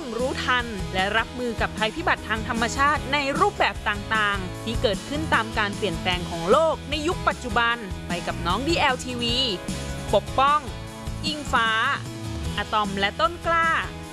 รู้ทันและรับมือกับภัยพิบัติทางธรรมชาติในรูปแบบต่างๆที่เกิดขึ้นตามการเปลี่ยนแปลงของโลกในยุคปัจจุบันไปกับน้อง DLTV ปกป้องอิงฟ้าอะตอมและต้นกล้า